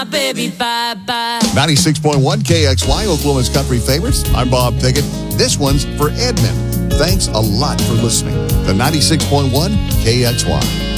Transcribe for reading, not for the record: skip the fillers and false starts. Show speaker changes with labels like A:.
A: Baby, bye-bye.
B: 96.1 KXY, Oklahoma's country favorites. I'm Bob Pickett. This one's for Edmund. Thanks a lot for listening to 96.1 KXY.